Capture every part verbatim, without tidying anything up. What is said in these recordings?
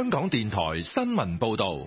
香港電台新聞報道。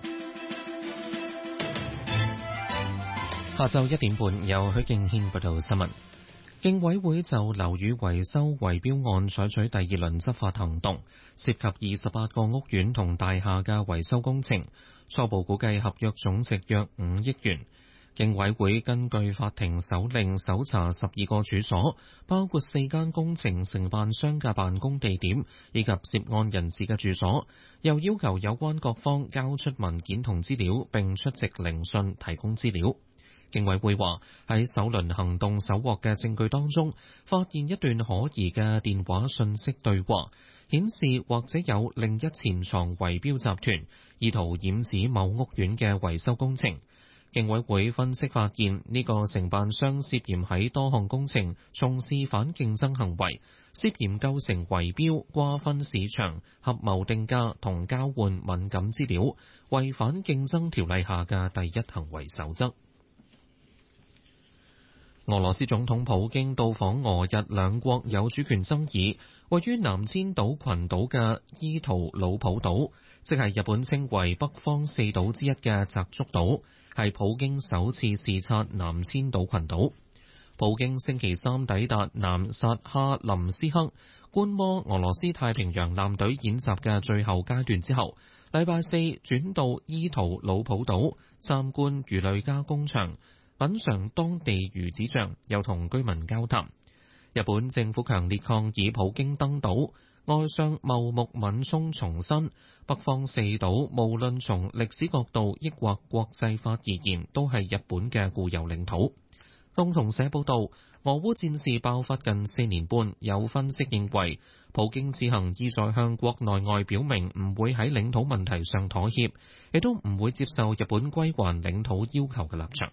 下晝一點半，由許敬軒報道新聞。競委會就樓宇維修圍標案採取第二輪執法行動，涉及二十八個屋苑同大廈嘅維修工程，初步估計合約總值約五億元。競委會根據法庭手令搜查十二個處所，包括四間工程承辦商嘅辦公地點以及涉案人士嘅住所，又要求有關各方交出文件同資料，並出席聆訊提供資料。競委會話喺首輪行動搜獲嘅證據當中，發現一段可疑嘅電話訊息對話，顯示或者有另一潛藏圍標集團，意圖染指某屋苑嘅維修工程。競委會分析發現，呢個承辦商涉嫌喺多項工程從事反競爭行為，涉嫌構成圍標、瓜分市場、合謀定價同交換敏感資料，違反競爭條例下嘅第一行為守則。俄羅斯總統普京到訪俄日兩國有主權爭議位於南千島群島嘅伊圖魯普島，即係日本稱為北方四島之一嘅澤竹島，係普京首次視察南千島群島。普京星期三抵達南薩哈林斯克，觀摩俄羅斯太平洋艦隊演習嘅最後階段之後，禮拜四轉到伊圖魯普島參觀魚類加工場，品嚐當地魚子醬，又同居民交談。日本政府強烈抗議普京登島，外相茂木敏充重申，北方四島無論從歷史角度抑或國際法而言，都係日本嘅固有領土。共同社報道，俄烏戰事爆發近四年半，有分析認為，普京此行意在向國內外表明唔會喺領土問題上妥協，亦都唔會接受日本歸還領土要求嘅立場。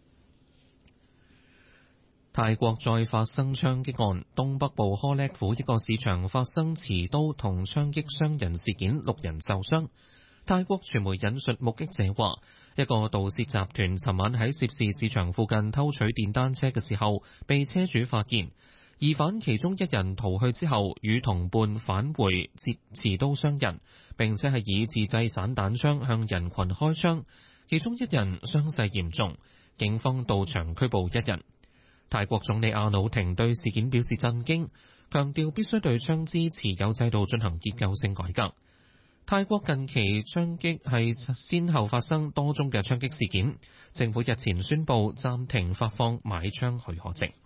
泰國再發生槍擊案，東北部呵叻府一個市場發生持刀同槍擊傷人事件，六人受傷。泰國傳媒引述目擊者話，一個盜竊集團尋晚喺涉事市場附近偷取電單車嘅時候，被車主發現。疑犯其中一人逃去之後，與同伴返回持持刀傷人，並且係以自製散彈槍向人群開槍。其中一人傷勢嚴重，警方到場拘捕一人。泰國總理阿努廷對事件表示震驚，強調必須對槍支持有制度進行結構性改革。泰國近期槍擊係先後發生多宗嘅槍擊事件，政府日前宣布暫停發放買槍許可證。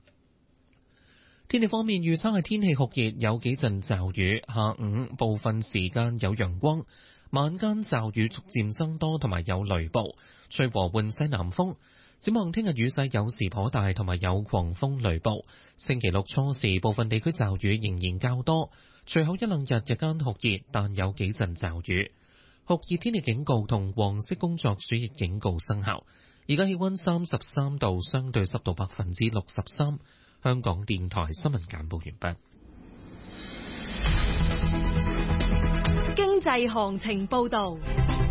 天氣方面預測係天氣酷熱，有幾陣驟雨，下午部分時間有陽光，晚間驟雨逐漸增多，同埋有雷暴，吹和緩西南風。展望聽日雨勢有時頗大，同埋有狂風雷暴。星期六初時部分地區驟雨仍然較多，隨後一兩日日間酷熱，但有幾陣驟雨。酷熱天氣警告同黃色工作暑熱警告生效。而家氣溫三十三度，相對濕度百分之六十三。香港電台新聞簡報完畢。 經濟行情報道。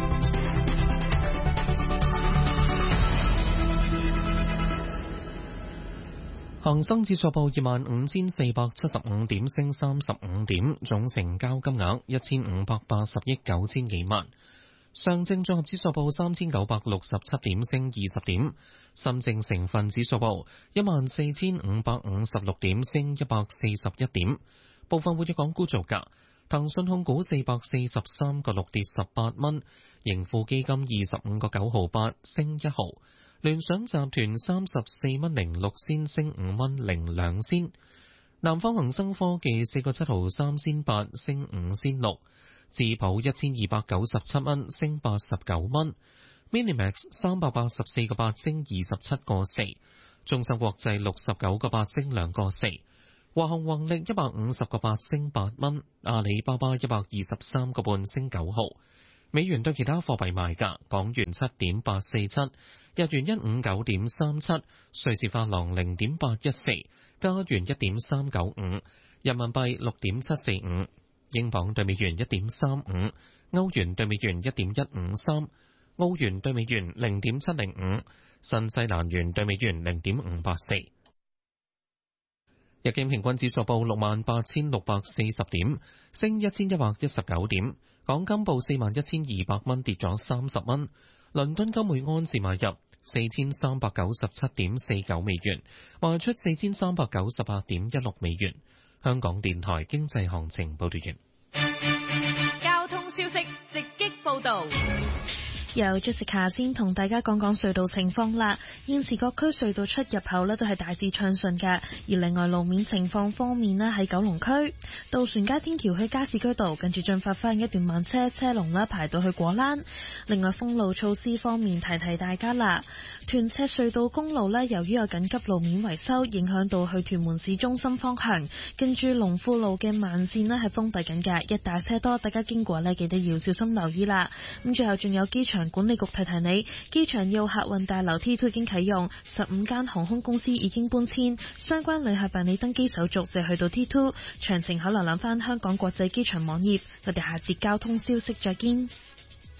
恒生指數報二萬五千四百七十五點，升三十五點，總成交金額一千五百八十億九千幾萬。上證綜合指數報三千九百六十七點，升二十點。深證成分指數報一萬四千五百五十六點，升一百四十一點。部分活躍港股造價：騰訊控股四百四十三個六跌十八蚊，盈富基金二十五個九毫八升一毫。聯想集團三十四蚊零六仙升五蚊零兩仙，南方恒生科技四個七毫三仙八升五仙六，智普一千二百九十七蚊升八十九蚊 ，Minimax 三百八十四個八升二十七個四，中芯國際六十九個八升兩個四，華虹宏力一百五十個八升八蚊，阿里巴巴一百二十三個半升九毫。美元對其他貨幣賣價：港元七點八四七，日元一五九點三七，瑞士法郎零點八一四，加元一點三九五，人民幣六點七四五，英鎊對美元一點三五，歐元對美元一點一五三，澳元對美元零點七零五，新西蘭元對美元零點五八四。 日經平均指數報六萬八千六百四十點，升一千一百一十九點。港金報四萬一千二百蚊，跌咗三十蚊。倫敦金每安士買入四千三百九十七點四九美元，賣出四千三百九十八點一六美元。香港電台經濟行情報道完。 交通消息直擊報道。 由 Jessica 先同大家講講隧道情況啦。現時各區隧道出入口呢都係大致暢順㗎。而另外路面情況方面呢，喺九龍區渡船街天橋去加士居道近住進發翻一段慢車車龍呢排到去果欄。另外封路措施方面提提大家啦。屯赤隧道公路呢，由於有緊急路面維修，影響到去屯門市中心方向，跟住龍富路嘅慢線呢係封閉緊㗎，一大車多，大家經過呢記得要小心留意啦。咁最後仲有機場管理局提提你，機場要客運大樓 T 二已經啟用，十五間航空公司已經搬遷，相關旅客辦理登機手續就去到 T 二，詳情可瀏覽翻香港國際機場網頁。我哋下節交通消息再見。